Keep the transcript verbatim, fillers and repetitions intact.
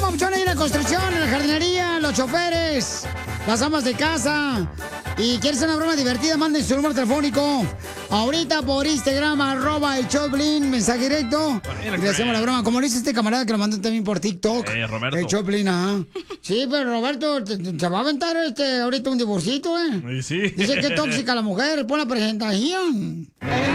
papuchón, ahí en la construcción, en la jardinería, los choferes, las amas de casa. Y quieres una broma divertida, manden su número telefónico. Ahorita por Instagram, arroba el Choplin, mensaje directo. Y le hacemos la broma. Como dice este camarada que lo mandó también por TikTok. Eh, Roberto. El Choplin, ajá. Sí, pero Roberto, te- te- se va a aventar este ahorita un divorcito, ¿eh? Y sí. Dice que es tóxica la mujer, pon la presentación.